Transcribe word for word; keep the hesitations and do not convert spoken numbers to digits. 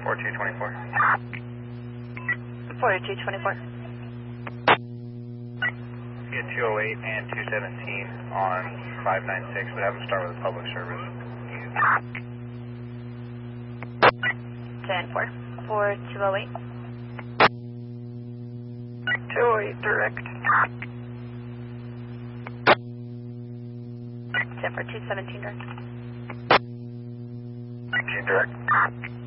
two twenty-four. forty-two twenty-four. Get two oh eight and two seventeen on five nine six, but have them start with a public service. ten four. four two oh eight. two oh eight direct. ten four two seventeen direct. Direct.